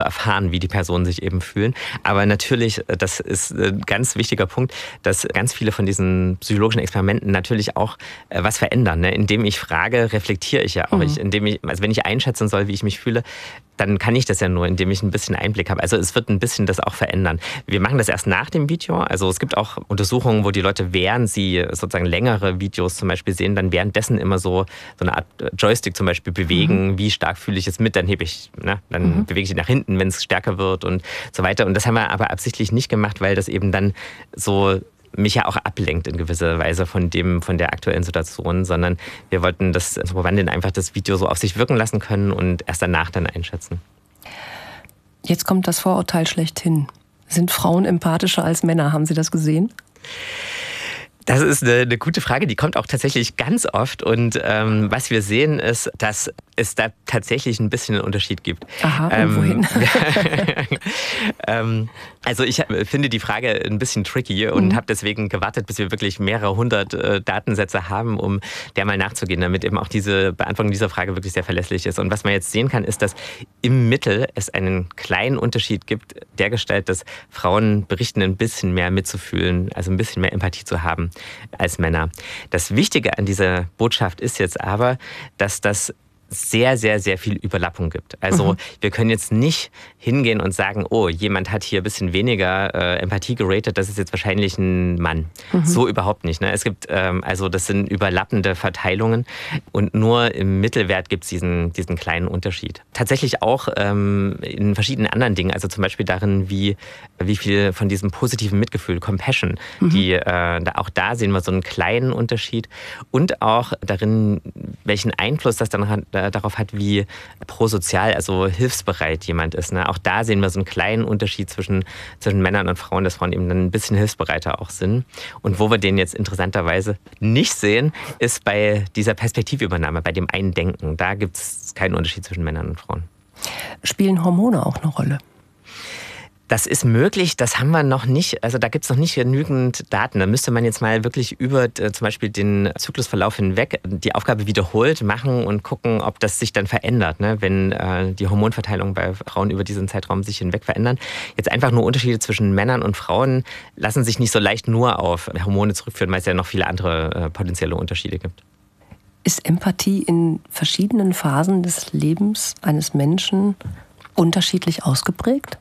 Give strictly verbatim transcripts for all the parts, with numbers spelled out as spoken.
erfahren, wie die Personen sich eben fühlen. Aber natürlich, das ist ein ganz wichtiger Punkt, dass ganz viele von diesen psychologischen Experimenten natürlich auch äh, was verändern. Ne? Indem ich frage, reflektiere ich ja auch. Mhm. Ich, indem ich, also wenn ich einschätzen soll, wie ich mich fühle, dann kann ich das ja nur, indem ich ein bisschen Einblick habe. Also es wird ein bisschen das auch verändern. Wir machen das erst nach dem Video. Also es gibt auch Untersuchungen, wo die Leute, während sie sozusagen längere Videos zum Beispiel sehen, dann währenddessen immer so, so eine Art Joystick zum Beispiel bewegen. Mhm. Wie stark fühle ich es mit? Dann hebe ich, ne? Dann mhm. bewege ich ihn nach hinten, wenn es stärker wird und so weiter. Und das haben wir aber absichtlich nicht gemacht, weil das eben dann so mich ja auch ablenkt in gewisser Weise von dem, von der aktuellen Situation, sondern wir wollten das also Probanden einfach das Video so auf sich wirken lassen können und erst danach dann einschätzen. Jetzt kommt das Vorurteil schlechthin. Sind Frauen empathischer als Männer? Haben Sie das gesehen? Das ist eine, eine gute Frage, die kommt auch tatsächlich ganz oft. Und ähm, was wir sehen ist, dass es da tatsächlich ein bisschen einen Unterschied gibt. Aha, und ähm, wohin? ähm, also ich finde die Frage ein bisschen tricky und mhm. habe deswegen gewartet, bis wir wirklich mehrere hundert äh, Datensätze haben, um der mal nachzugehen, damit eben auch diese Beantwortung dieser Frage wirklich sehr verlässlich ist. Und was man jetzt sehen kann, ist, dass im Mittel es einen kleinen Unterschied gibt, dergestalt, dass Frauen berichten, ein bisschen mehr mitzufühlen, also ein bisschen mehr Empathie zu haben als Männer. Das Wichtige an dieser Botschaft ist jetzt aber, dass das sehr, sehr, sehr viel Überlappung gibt. Also mhm. wir können jetzt nicht hingehen und sagen, oh, jemand hat hier ein bisschen weniger äh, Empathie geratet, das ist jetzt wahrscheinlich ein Mann. Mhm. So überhaupt nicht. Ne? Es gibt, ähm, also das sind überlappende Verteilungen und nur im Mittelwert gibt es diesen, diesen kleinen Unterschied. Tatsächlich auch ähm, in verschiedenen anderen Dingen, also zum Beispiel darin, wie, wie viel von diesem positiven Mitgefühl, Compassion, mhm. die, äh, da, auch da sehen wir so einen kleinen Unterschied und auch darin, welchen Einfluss das dann hat, darauf hat, wie prosozial, also hilfsbereit jemand ist. Ne? Auch da sehen wir so einen kleinen Unterschied zwischen, zwischen Männern und Frauen, dass Frauen eben dann ein bisschen hilfsbereiter auch sind. Und wo wir den jetzt interessanterweise nicht sehen, ist bei dieser Perspektivübernahme, bei dem Eindenken. Da gibt es keinen Unterschied zwischen Männern und Frauen. Spielen Hormone auch eine Rolle? Das ist möglich, das haben wir noch nicht, also da gibt es noch nicht genügend Daten. Da müsste man jetzt mal wirklich über äh, zum Beispiel den Zyklusverlauf hinweg die Aufgabe wiederholt machen und gucken, ob das sich dann verändert, ne? Wenn äh, die Hormonverteilung bei Frauen über diesen Zeitraum sich hinweg verändern. Jetzt einfach nur Unterschiede zwischen Männern und Frauen lassen sich nicht so leicht nur auf Hormone zurückführen, weil es ja noch viele andere äh, potenzielle Unterschiede gibt. Ist Empathie in verschiedenen Phasen des Lebens eines Menschen unterschiedlich ausgeprägt?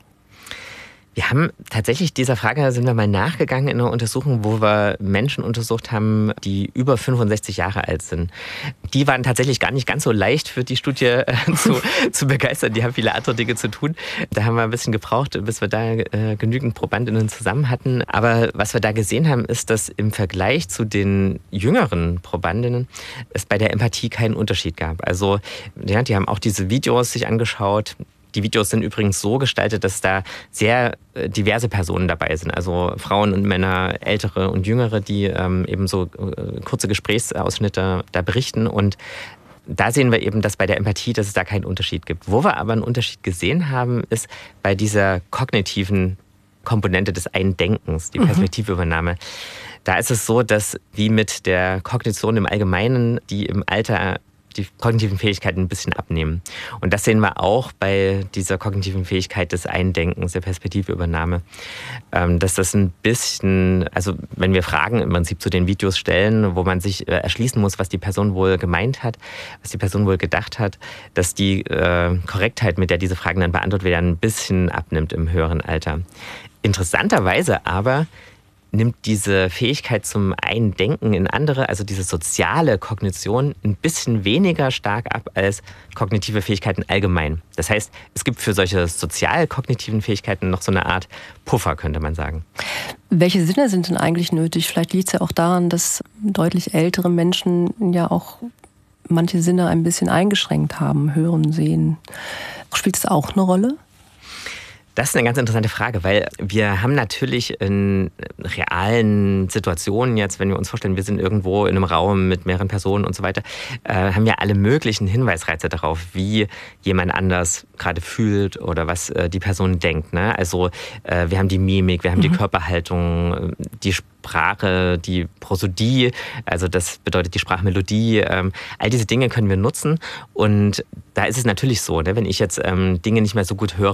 Wir haben tatsächlich dieser Frage sind wir mal nachgegangen in einer Untersuchung, wo wir Menschen untersucht haben, die über fünfundsechzig Jahre alt sind. Die waren tatsächlich gar nicht ganz so leicht für die Studie äh, zu, zu begeistern. Die haben viele andere Dinge zu tun. Da haben wir ein bisschen gebraucht, bis wir da äh, genügend Probandinnen zusammen hatten. Aber was wir da gesehen haben, ist, dass im Vergleich zu den jüngeren Probandinnen es bei der Empathie keinen Unterschied gab. Also ja, die haben auch diese Videos sich angeschaut. Die Videos sind übrigens so gestaltet, dass da sehr diverse Personen dabei sind. Also Frauen und Männer, ältere und jüngere, die ähm, eben so äh, kurze Gesprächsausschnitte da berichten. Und da sehen wir eben, dass bei der Empathie, dass es da keinen Unterschied gibt. Wo wir aber einen Unterschied gesehen haben, ist bei dieser kognitiven Komponente des Eindenkens, die Perspektivübernahme. Mhm. Da ist es so, dass wie mit der Kognition im Allgemeinen, die im Alter die kognitiven Fähigkeiten ein bisschen abnehmen. Und das sehen wir auch bei dieser kognitiven Fähigkeit des Eindenkens, der Perspektivübernahme. Dass das ein bisschen, also wenn wir Fragen im Prinzip zu den Videos stellen, wo man sich erschließen muss, was die Person wohl gemeint hat, was die Person wohl gedacht hat, dass die Korrektheit, mit der diese Fragen dann beantwortet werden, ein bisschen abnimmt im höheren Alter. Interessanterweise aber nimmt diese Fähigkeit zum Eindenken in andere, also diese soziale Kognition, ein bisschen weniger stark ab als kognitive Fähigkeiten allgemein. Das heißt, es gibt für solche sozial-kognitiven Fähigkeiten noch so eine Art Puffer, könnte man sagen. Welche Sinne sind denn eigentlich nötig? Vielleicht liegt es ja auch daran, dass deutlich ältere Menschen ja auch manche Sinne ein bisschen eingeschränkt haben, hören, sehen. Spielt es auch eine Rolle? Das ist eine ganz interessante Frage, weil wir haben natürlich in realen Situationen jetzt, wenn wir uns vorstellen, wir sind irgendwo in einem Raum mit mehreren Personen und so weiter, äh, haben wir alle möglichen Hinweisreize darauf, wie jemand anders gerade fühlt oder was äh, die Person denkt. Ne? Also äh, wir haben die Mimik, wir haben mhm. die Körperhaltung, die Sprache, die Prosodie, also das bedeutet die Sprachmelodie. Ähm, all diese Dinge können wir nutzen und da ist es natürlich so, ne, wenn ich jetzt ähm, Dinge nicht mehr so gut höre